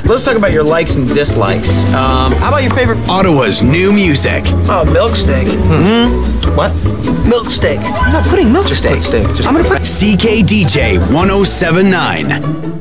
Let's talk about your likes and dislikes. How about your favorite? Ottawa's new music. Oh, milk steak. What? Milk steak. I'm not putting milk steak. I'm gonna put CKDJ 1079.